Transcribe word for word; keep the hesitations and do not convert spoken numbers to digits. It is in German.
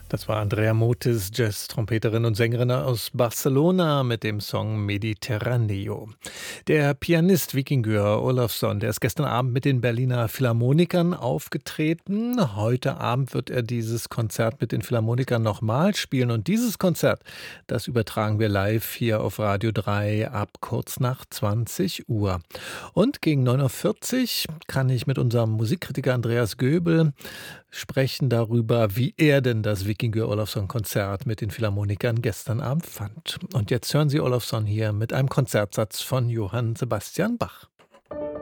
Das war Andrea Motis, Jazz-Trompeterin und Sängerin aus Barcelona mit dem Song Mediterraneo. Der Pianist Wikingur Olafsson, der ist gestern Abend mit den Berliner Philharmonikern aufgetreten. Heute Abend wird er dieses Konzert mit den Philharmonikern nochmal spielen. Und dieses Konzert, das übertragen wir live hier auf Radio drei ab kurz nach zwanzig Uhr. Und gegen neun Uhr vierzig kann ich mit unserem Musikkritiker Andreas Göbel sprechen darüber, wie er denn das Wikingur Olafsson-Konzert mit den Philharmonikern gestern Abend fand. Und jetzt hören Sie Olafsson hier mit einem Konzertsatz von Johann Sebastian Bach.